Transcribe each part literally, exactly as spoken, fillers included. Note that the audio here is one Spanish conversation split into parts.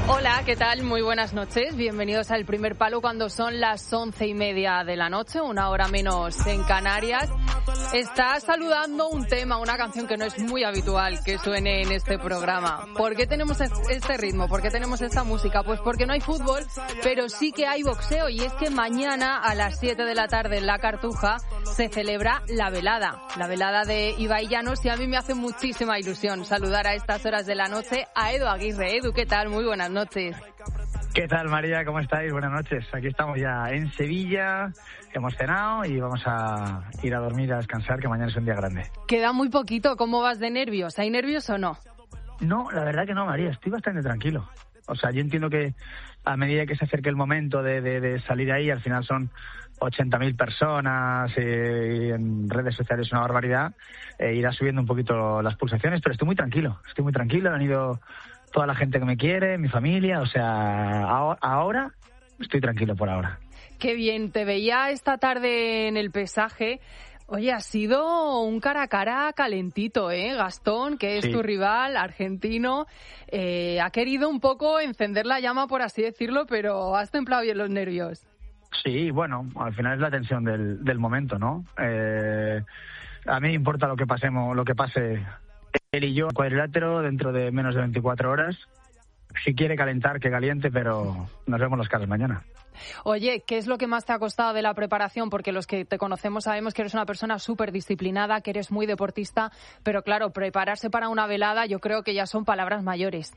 Hola, ¿qué tal? Muy buenas noches. Bienvenidos al Primer Palo cuando son las once y media de la noche, una hora menos en Canarias. Está saludando un tema, una canción que no es muy habitual que suene en este programa. ¿Por qué tenemos este ritmo? ¿Por qué tenemos esta música? Pues porque no hay fútbol, pero sí que hay boxeo. Y es que mañana a las siete de la tarde en La Cartuja se celebra la velada. La velada de Ibai Llanos, y a mí me hace muchísima ilusión saludar a estas horas de la noche a Edu Aguirre. Edu, ¿qué tal? Muy buenas noches. ¿Qué tal, María? ¿Cómo estáis? Buenas noches. Aquí estamos ya en Sevilla, hemos cenado y vamos a ir a dormir, a descansar, que mañana es un día grande. Queda muy poquito. ¿Cómo vas de nervios? ¿Hay nervios o no? No, la verdad que no, María. Estoy bastante tranquilo. O sea, yo entiendo que a medida que se acerque el momento de, de, de salir ahí, al final son ochenta mil personas eh, y en redes sociales una barbaridad, eh, irá subiendo un poquito las pulsaciones, pero estoy muy tranquilo. Estoy muy tranquilo. Han ido toda la gente que me quiere, mi familia, o sea, ahora estoy tranquilo por ahora. Qué bien, te veía esta tarde en el pesaje. Oye, ha sido un cara a cara calentito, ¿eh? Gastón, que es sí. tu rival, argentino, eh, ha querido un poco encender la llama, por así decirlo, pero has templado bien los nervios. Sí, bueno, al final es la tensión del, del momento, ¿no? Eh, a mí me importa lo que pasemos, lo que pase él y yo, cuadrilátero, dentro de menos de veinticuatro horas. Si quiere calentar, que caliente, pero nos vemos las caras mañana. Oye, ¿qué es lo que más te ha costado de la preparación? Porque los que te conocemos sabemos que eres una persona súper disciplinada, que eres muy deportista, pero claro, prepararse para una velada yo creo que ya son palabras mayores.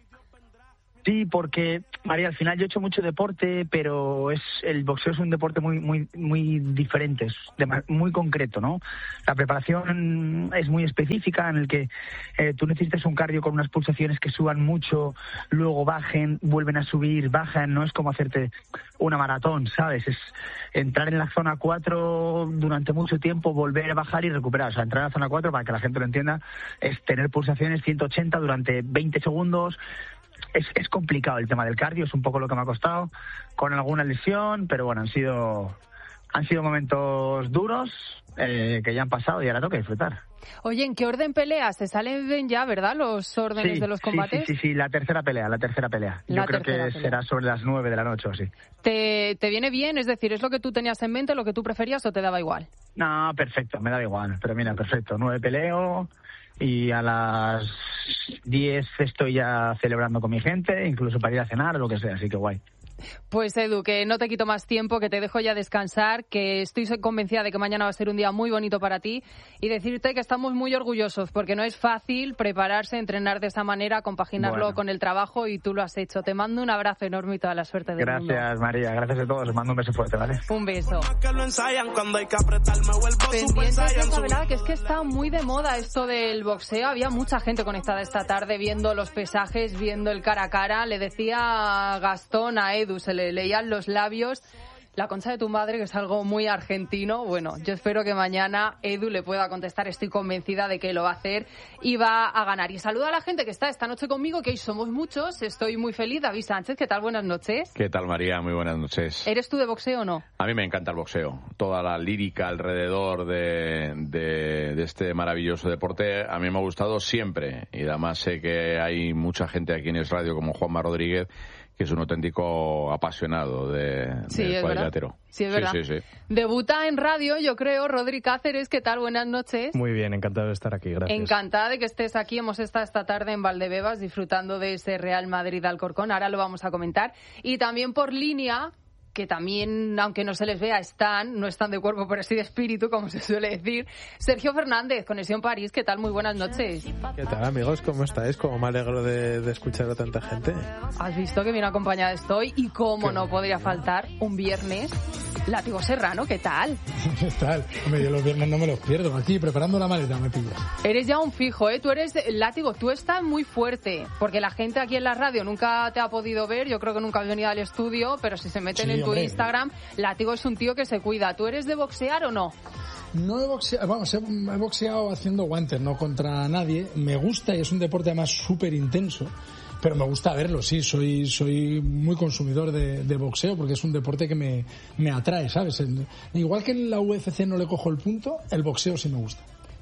Sí, porque, María, al final yo he hecho mucho deporte, pero es el boxeo es un deporte muy muy muy diferente, es de, muy concreto, ¿no? La preparación es muy específica, en el que eh, tú necesitas un cardio con unas pulsaciones que suban mucho, luego bajen, vuelven a subir, bajan, no es como hacerte una maratón, ¿sabes? Es entrar en la zona cuatro durante mucho tiempo, volver a bajar y recuperar. O sea, entrar en la zona cuatro, para que la gente lo entienda, es tener pulsaciones ciento ochenta durante veinte segundos. Es, es complicado el tema del cardio, es un poco lo que me ha costado, con alguna lesión, pero bueno, han sido han sido momentos duros eh, que ya han pasado y ahora toca disfrutar. Oye, ¿en qué orden peleas? ¿Se salen ya, verdad, los órdenes sí, de los combates? Sí, sí, sí, sí, la tercera pelea, la tercera pelea. La Yo creo que pelea. será sobre las nueve de la noche o así. ¿Te, ¿Te viene bien? Es decir, ¿es lo que tú tenías en mente, lo que tú preferías o te daba igual? No, perfecto, me daba igual, pero mira, perfecto, nueve peleo. Y a las diez estoy ya celebrando con mi gente, incluso para ir a cenar o lo que sea, así que guay. Pues Edu, que no te quito más tiempo, que te dejo ya descansar, que estoy convencida de que mañana va a ser un día muy bonito para ti y decirte que estamos muy orgullosos porque no es fácil prepararse, entrenar de esa manera, compaginarlo bueno. con el trabajo y tú lo has hecho. Te mando un abrazo enorme y toda la suerte del gracias, mundo. Gracias, María, gracias a todos. Os mando un beso fuerte, ¿vale? Un beso. Pendientes de esta velada, que es que está muy de moda esto del boxeo. Había mucha gente conectada esta tarde viendo los pesajes, viendo el cara a cara. Le decía a Gastón, a Edu, se le leían los labios. La concha de tu madre, que es algo muy argentino. Bueno, yo espero que mañana Edu le pueda contestar. Estoy convencida de que lo va a hacer y va a ganar. Y saluda a la gente que está esta noche conmigo, que hoy somos muchos. Estoy muy feliz. David Sánchez, ¿qué tal? Buenas noches. ¿Qué tal, María? Muy buenas noches. ¿Eres tú de boxeo o no? A mí me encanta el boxeo. Toda la lírica alrededor de, de, de este maravilloso deporte a mí me ha gustado siempre. Y además sé que hay mucha gente aquí en Es Radio como Juanma Rodríguez, que es un auténtico apasionado de, sí, del cuadrilátero. Sí, es verdad. Sí, sí, sí. Debuta en radio, yo creo, Rodri Cáceres. ¿Qué tal? Buenas noches. Muy bien, encantado de estar aquí, gracias. Encantada de que estés aquí. Hemos estado esta tarde en Valdebebas disfrutando de ese Real Madrid-Alcorcón. Ahora lo vamos a comentar. Y también por línea, que también, aunque no se les vea, están, no están de cuerpo, pero sí de espíritu, como se suele decir. Sergio Fernández, Conexión París, ¿qué tal? Muy buenas noches. ¿Qué tal, amigos? ¿Cómo estáis? Como me alegro de, de escuchar a tanta gente. Has visto que bien acompañada estoy y cómo Qué no podría faltar un viernes. Látigo Serrano, ¿qué tal? ¿Qué tal? Hombre, yo los viernes no me los pierdo. Aquí, preparando la maleta, me pillas. Eres ya un fijo, ¿eh? Tú eres, Látigo, tú estás muy fuerte, porque la gente aquí en la radio nunca te ha podido ver, yo creo que nunca has venido al estudio, pero si se meten sí, en tu hombre. Instagram, Látigo es un tío que se cuida. ¿Tú eres de boxear o no? No he boxeado, vamos, he, he boxeado haciendo guantes, no contra nadie. Me gusta y es un deporte además súper intenso. Pero me gusta verlo, sí, soy soy muy consumidor de, de boxeo porque es un deporte que me, me atrae, ¿sabes? El, igual que en la U F C no le cojo el punto, el boxeo sí me gusta.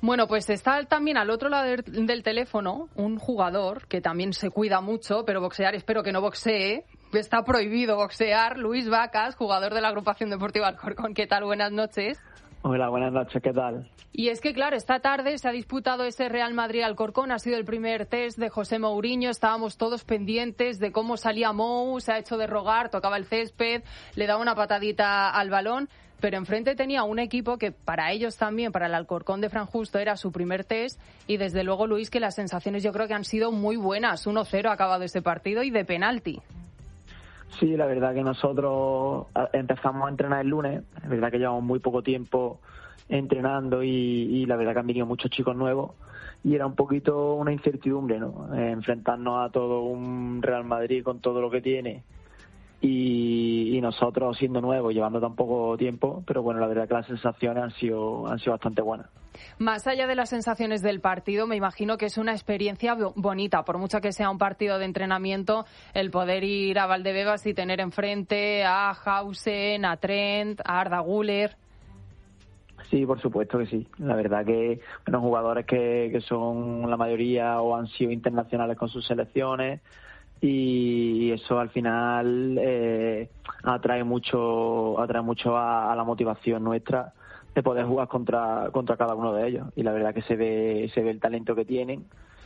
Bueno, pues está también al otro lado del, del teléfono un jugador que también se cuida mucho, pero boxear espero que no boxee. Está prohibido boxear. Luis Vacas, jugador de la agrupación deportiva Alcorcón. ¿Qué tal? Buenas noches. Hola, buenas noches. ¿Qué tal? Y es que, claro, esta tarde se ha disputado ese Real Madrid-Alcorcón. Ha sido el primer test de José Mourinho. Estábamos todos pendientes de cómo salía Mou. Se ha hecho de rogar, tocaba el césped, le daba una patadita al balón. Pero enfrente tenía un equipo que para ellos también, para el Alcorcón de Fran Justo, era su primer test. Y desde luego, Luis, que las sensaciones yo creo que han sido muy buenas. uno cero ha acabado ese partido y de penalti. Sí, la verdad que nosotros empezamos a entrenar el lunes. Es verdad que llevamos muy poco tiempo entrenando y, y la verdad que han venido muchos chicos nuevos. Y era un poquito una incertidumbre, ¿no? Eh, enfrentarnos a todo un Real Madrid con todo lo que tiene. Y, y nosotros siendo nuevos, llevando tan poco tiempo, pero bueno, la verdad que las sensaciones han sido han sido bastante buenas. Más allá de las sensaciones del partido, me imagino que es una experiencia bonita, por mucho que sea un partido de entrenamiento, el poder ir a Valdebebas y tener enfrente a Hausen, a Trent, a Arda Güler. Sí, por supuesto que sí. La verdad que bueno, jugadores que, que son la mayoría o han sido internacionales con sus selecciones. Y eso al final eh, atrae mucho atrae mucho a, a la motivación nuestra de poder jugar contra contra cada uno de ellos, y la verdad que se ve se ve el talento que tienen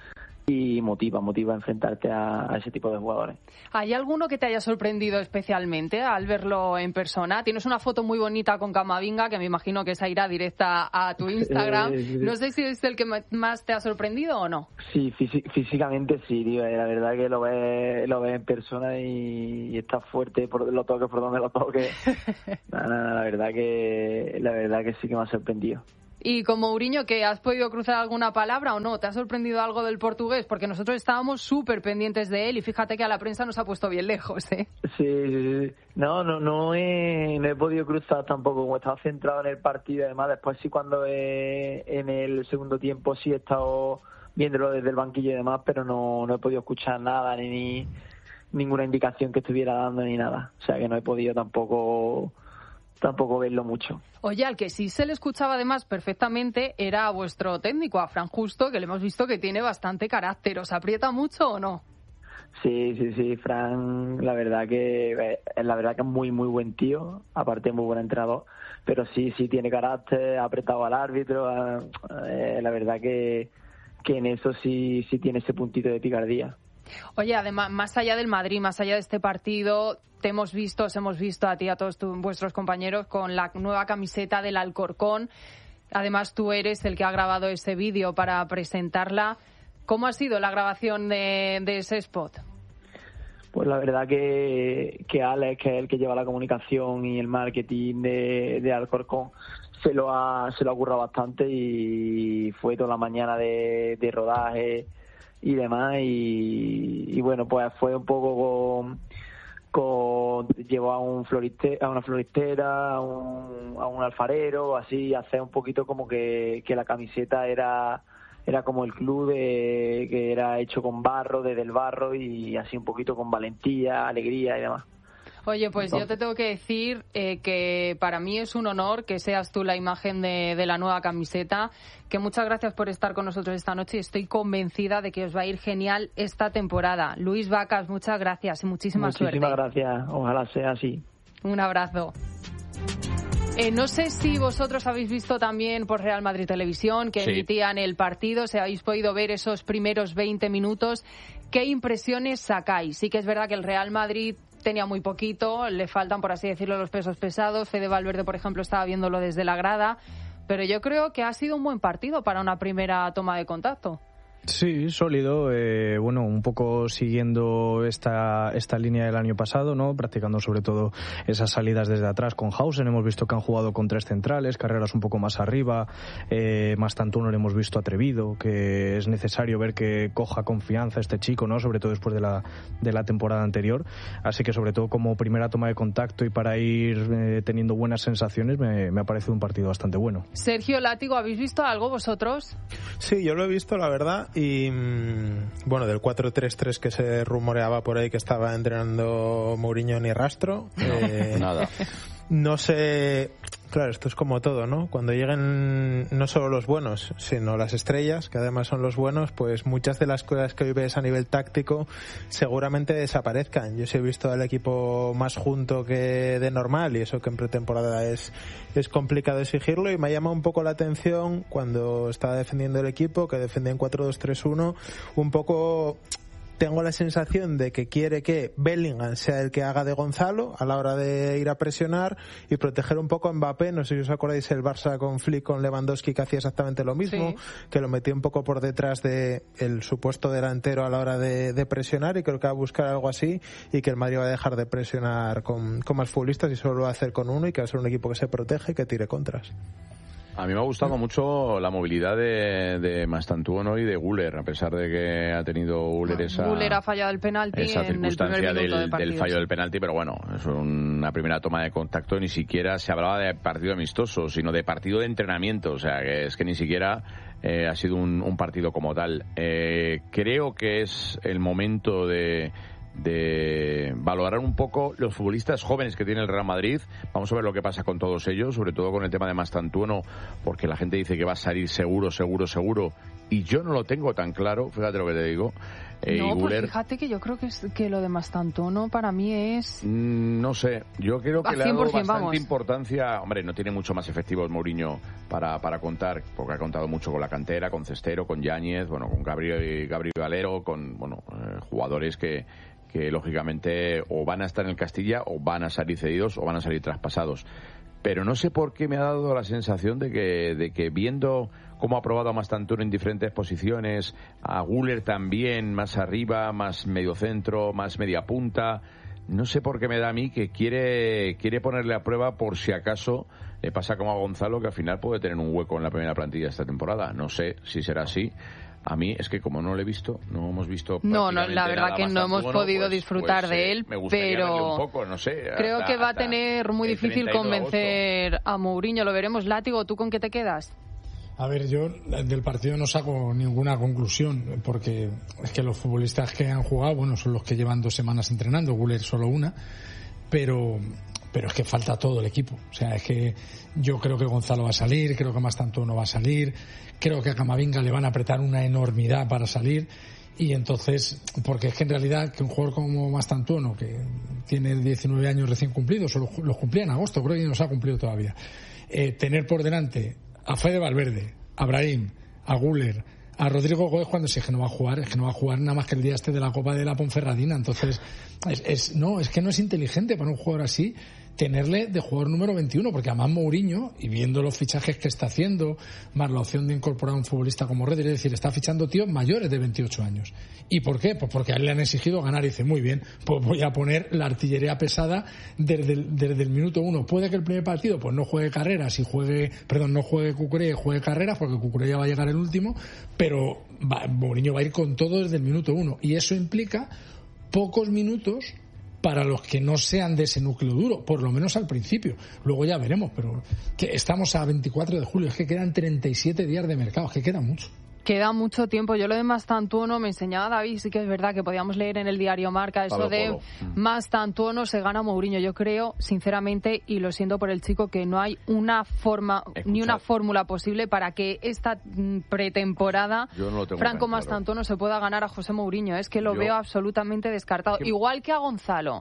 y motiva motiva a enfrentarte a, a ese tipo de jugadores. ¿Hay alguno que te haya sorprendido especialmente al verlo en persona? Tienes una foto muy bonita con Camavinga que me imagino que esa irá directa a tu Instagram. No sé si es el que más te ha sorprendido o no. Sí, fí- físicamente sí, tío. La verdad que lo ves lo ves en persona y, y está fuerte, por lo toques por donde lo toques. no, no, no, la verdad que la verdad que sí que me ha sorprendido. Y con Mourinho, ¿que has podido cruzar alguna palabra o no? ¿Te ha sorprendido algo del portugués? Porque nosotros estábamos súper pendientes de él y fíjate que a la prensa nos ha puesto bien lejos, ¿eh? Sí, sí, sí. No, no, no he, no he podido cruzar tampoco, como estaba centrado en el partido. Además, después sí cuando he, en el segundo tiempo sí he estado viéndolo desde el banquillo y demás, pero no, no he podido escuchar nada, ni, ni ninguna indicación que estuviera dando, ni nada. O sea que no he podido tampoco... tampoco verlo mucho. Oye, al que sí se le escuchaba además perfectamente era a vuestro técnico, a Fran Justo, que le hemos visto que tiene bastante carácter. ¿Os aprieta mucho o no? Sí, sí, sí, Fran, la verdad que la verdad que es muy, muy buen tío, aparte muy buen entrenador, pero sí, sí tiene carácter, ha apretado al árbitro, eh, la verdad que, que en eso sí, sí tiene ese puntito de picardía. Oye, además, más allá del Madrid, más allá de este partido, te hemos visto, os hemos visto a ti y a todos tu, vuestros compañeros con la nueva camiseta del Alcorcón. Además, tú eres el que ha grabado ese vídeo para presentarla. ¿Cómo ha sido la grabación de, de ese spot? Pues la verdad que, que Alex, que es el que lleva la comunicación y el marketing de, de Alcorcón, se lo ha se lo ha currado bastante y fue toda la mañana de, de rodaje y demás, y, y bueno, pues fue un poco con, con llevó a un floriste, a una floristera, a un, a un alfarero, así, hacer un poquito como que, que la camiseta era era como el club de, que era hecho con barro, desde el barro, y así un poquito con valentía, alegría y demás. Oye, pues Entonces, yo te tengo que decir eh, que para mí es un honor que seas tú la imagen de, de la nueva camiseta, que muchas gracias por estar con nosotros esta noche y estoy convencida de que os va a ir genial esta temporada. Luis Vacas, muchas gracias y muchísima suerte. Muchísimas gracias, ojalá sea así. Un abrazo. Eh, no sé si vosotros habéis visto también por Real Madrid Televisión que sí. emitían el partido, si habéis podido ver esos primeros veinte minutos. ¿Qué impresiones sacáis? Sí que es verdad que el Real Madrid tenía muy poquito, le faltan, por así decirlo, los pesos pesados. Fede Valverde, por ejemplo, estaba viéndolo desde la grada, pero yo creo que ha sido un buen partido para una primera toma de contacto. Sí, sólido, eh, bueno, un poco siguiendo esta esta línea del año pasado, ¿no? Practicando sobre todo esas salidas desde atrás con Hausen. Hemos visto que han jugado con tres centrales, carreras un poco más arriba, eh, más tanto no lo hemos visto atrevido, que es necesario ver que coja confianza este chico, ¿no? Sobre todo después de la de la temporada anterior. Así que sobre todo como primera toma de contacto y para ir eh, teniendo buenas sensaciones, me, me ha parecido un partido bastante bueno. Sergio Látigo, ¿habéis visto algo vosotros? Sí, yo lo he visto, la verdad. Y bueno, del cuatro tres tres que se rumoreaba por ahí que estaba entrenando Mourinho, ni rastro. No, eh, nada. No sé, Claro, esto es como todo, ¿no? Cuando lleguen no solo los buenos, sino las estrellas, que además son los buenos, pues muchas de las cosas que hoy ves a nivel táctico seguramente desaparezcan. Yo sí he visto al equipo más junto que de normal, y eso que en pretemporada es, es complicado exigirlo, y me ha llamado un poco la atención cuando estaba defendiendo el equipo, que defendía en cuatro dos tres uno, un poco... Tengo la sensación de que quiere que Bellingham sea el que haga de Gonzalo a la hora de ir a presionar y proteger un poco a Mbappé. No sé si os acordáis el Barça con Flick, con Lewandowski, que hacía exactamente lo mismo, sí, que lo metió un poco por detrás de el supuesto delantero a la hora de, de presionar, y creo que va a buscar algo así, y que el Madrid va a dejar de presionar con, con más futbolistas y solo lo va a hacer con uno, y que va a ser un equipo que se protege y que tire contras. A mí me ha gustado mucho la movilidad de, de Mastantuono y de Güler, a pesar de que ha tenido Güler esa... Güler ha fallado el penalti esa en circunstancia el primer minuto del, de partido, del fallo sí. del penalti, pero bueno, es una primera toma de contacto. Ni siquiera se hablaba de partido amistoso, sino de partido de entrenamiento. O sea, que es que ni siquiera eh, ha sido un, un partido como tal. Eh, creo que es el momento de... de valorar un poco los futbolistas jóvenes que tiene el Real Madrid. Vamos a ver lo que pasa con todos ellos, sobre todo con el tema de Mastantuono, porque la gente dice que va a salir seguro, seguro, seguro, y yo no lo tengo tan claro, fíjate lo que te digo. Eh, no, Güler, pues fíjate que yo creo que, es, que lo de Mastantuono para mí es... Mm, no sé, yo creo que le ha dado bastante vamos. importancia. Hombre, no tiene mucho más efectivos Mourinho para, para contar, porque ha contado mucho con la cantera, con Cestero, con Yáñez, bueno, con Gabriel, Gabriel Valero, con bueno eh, jugadores que que lógicamente o van a estar en el Castilla o van a salir cedidos o van a salir traspasados. Pero no sé por qué me ha dado la sensación de que, de que viendo cómo ha probado a Mastantuono en diferentes posiciones, a Güler también, más arriba, más medio centro, más media punta, no sé por qué me da a mí que quiere, quiere ponerle a prueba por si acaso le pasa como a Gonzalo, que al final puede tener un hueco en la primera plantilla esta temporada. No sé si será así. A mí es que como no lo he visto, no hemos visto no, no, la verdad que no hemos podido pues, disfrutar pues, de él, me gustaría pero verle un poco, no sé, creo hasta, que va a tener muy difícil convencer a Mourinho. Lo veremos. Látigo, ¿tú con qué te quedas? A ver, yo del partido no saco ninguna conclusión, porque es que los futbolistas que han jugado, bueno, son los que llevan dos semanas entrenando, Güler solo una, pero pero es que falta todo el equipo. O sea, es que yo creo que Gonzalo va a salir, creo que Mastantuono va a salir, creo que a Camavinga le van a apretar una enormidad para salir, y entonces, porque es que en realidad que un jugador como Mastantuono, que tiene diecinueve años recién cumplidos, o los, los cumplía en agosto, creo que no los ha cumplido todavía, eh, tener por delante a Fede Valverde, a Brahim, a Güler, a Rodrigo Gómez, cuando se que no va a jugar, es que no va a jugar nada más que el día este de la Copa de la Ponferradina. Entonces, es, es no, es que no es inteligente para un jugador así tenerle de jugador número veintiuno, porque además Mourinho, y viendo los fichajes que está haciendo, más la opción de incorporar a un futbolista como Rodri, es decir, está fichando tíos mayores de veintiocho años. ¿Y por qué? Pues porque a él le han exigido ganar, y dice, muy bien, pues voy a poner la artillería pesada desde el, desde el minuto uno. Puede que el primer partido pues no juegue carreras y juegue, perdón, no juegue Cucurella y juegue carreras, porque Cucurella va a llegar el último, pero va, Mourinho va a ir con todo desde el minuto uno, y eso implica pocos minutos para los que no sean de ese núcleo duro, por lo menos al principio. Luego ya veremos, pero que estamos a veinticuatro de julio, es que quedan treinta y siete días de mercado, es que queda mucho. Queda mucho tiempo. Yo lo de Mastantuono, me enseñaba David, sí que es verdad que podíamos leer en el diario Marca eso Palo, de Polo. Mastantuono se gana Mourinho. Yo creo, sinceramente, y lo siento por el chico, que no hay una forma Escuchad. ni una fórmula posible para que esta pretemporada no Franco Mastantuono claro. se pueda ganar a José Mourinho. Es que lo Yo... veo absolutamente descartado. ¿Qué? Igual que a Gonzalo.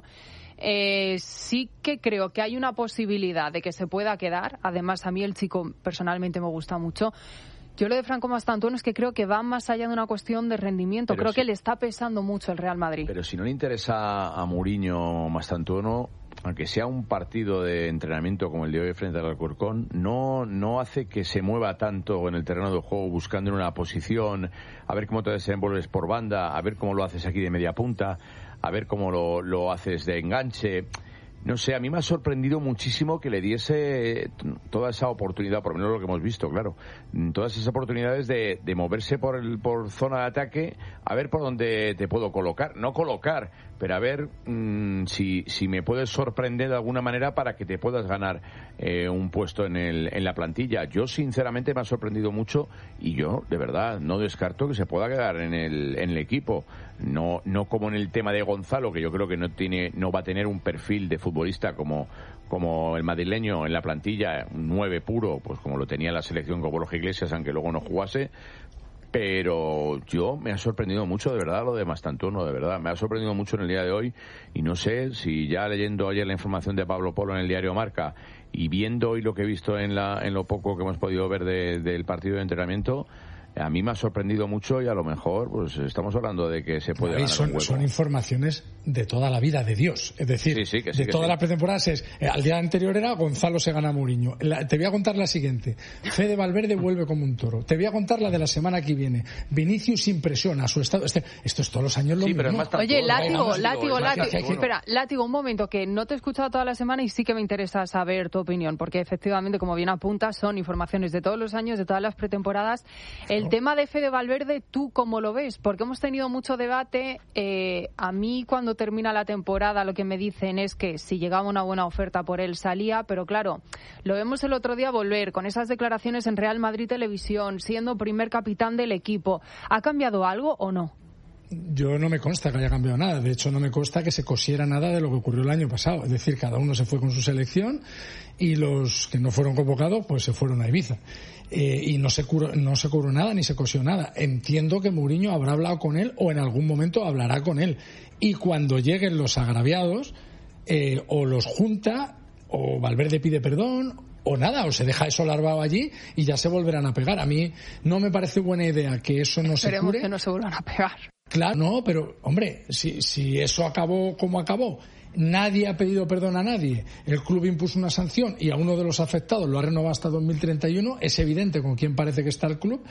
Eh, sí que creo que hay una posibilidad de que se pueda quedar. Además, a mí el chico personalmente me gusta mucho. Yo lo de Franco Mastantuono es que creo que va más allá de una cuestión de rendimiento. Pero creo si, que le está pesando mucho el Real Madrid. Pero si no le interesa a Mourinho Mastantuono, aunque sea un partido de entrenamiento como el de hoy frente al Alcorcón, no, no hace que se mueva tanto en el terreno de juego buscando en una posición, a ver cómo te desenvuelves por banda, a ver cómo lo haces aquí de media punta, a ver cómo lo, lo haces de enganche. No sé, a mí me ha sorprendido muchísimo que le diese toda esa oportunidad, por lo menos lo que hemos visto, claro, todas esas oportunidades de, de moverse por el, por zona de ataque, a ver por dónde te puedo colocar, no colocar, pero a ver mmm, si, si me puedes sorprender de alguna manera para que te puedas ganar eh, un puesto en, el, en la plantilla. Yo sinceramente me ha sorprendido mucho y yo de verdad no descarto que se pueda quedar en el, en el equipo, no, no como en el tema de Gonzalo, que yo creo que no tiene, no va a tener un perfil de fútbol futbolista como, como el madrileño en la plantilla, un nueve puro, pues como lo tenía la selección con Borja Iglesias, aunque luego no jugase. Pero yo me ha sorprendido mucho, de verdad, lo de Mastantuono, de verdad. Me ha sorprendido mucho en el día de hoy y no sé si ya leyendo ayer la información de Pablo Polo en el diario Marca y viendo hoy lo que he visto en, la, en lo poco que hemos podido ver de, del partido de entrenamiento, a mí me ha sorprendido mucho y a lo mejor pues estamos hablando de que se puede ganar son, un hueco. Son informaciones de toda la vida de Dios. Es decir, sí, sí, que sí, de que todas sí. las pretemporadas es, eh, al día anterior era Gonzalo se gana a Mourinho. La, te voy a contar la siguiente. Fede Valverde vuelve como un toro. Te voy a contar la de la semana que viene. Vinicius impresiona a su estado. Este, esto es todos los años lo sí, mismo. Pero Oye, látigo, látigo, látigo. látigo. látigo. Espera, látigo, un momento, que no te he escuchado toda la semana y sí que me interesa saber tu opinión, porque efectivamente, como bien apuntas, son informaciones de todos los años, de todas las pretemporadas. El claro. tema de Fede Valverde, ¿tú cómo lo ves? Porque hemos tenido mucho debate. Eh, a mí, cuando termina la temporada, lo que me dicen es que si llegaba una buena oferta por él salía, pero claro, lo vemos el otro día volver con esas declaraciones en Real Madrid Televisión, siendo primer capitán del equipo. ¿Ha cambiado algo o no? Yo no me consta que haya cambiado nada. De hecho, no me consta que se cosiera nada de lo que ocurrió el año pasado. Es decir, cada uno se fue con su selección y los que no fueron convocados pues se fueron a Ibiza. Eh, y no se curó, no se curó nada ni se cosió nada. Entiendo que Mourinho habrá hablado con él o en algún momento hablará con él. Y cuando lleguen los agraviados, eh, o los junta, o Valverde pide perdón, o nada, o se deja eso larvado allí y ya se volverán a pegar. A mí no me parece buena idea que eso no se cure. Esperemos que no se vuelvan a pegar. Claro, no, pero, hombre, si, si eso acabó como acabó, nadie ha pedido perdón a nadie, el club impuso una sanción y a uno de los afectados lo ha renovado hasta dos mil treinta y uno, es evidente con quién parece que está el club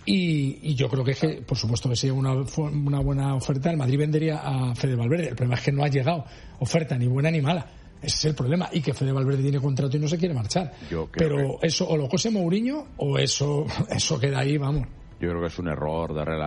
y, y yo creo que, es que, por supuesto que si llega una, una buena oferta, el Madrid vendería a Fede Valverde. El problema es que no ha llegado oferta ni buena ni mala. Ese es el problema, y que Fede Valverde tiene contrato y no se quiere marchar. Pero que... eso o lo cose Mourinho o eso, eso queda ahí, vamos. Yo creo que es un error de relación